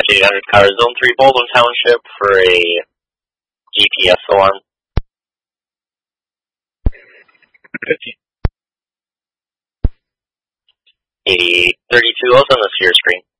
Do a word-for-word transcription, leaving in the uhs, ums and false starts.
eight hundred car, Zone three, Baldwin Township for a G P S alarm. fifteen. eighty-eight thirty-two, I'll send this to your screen.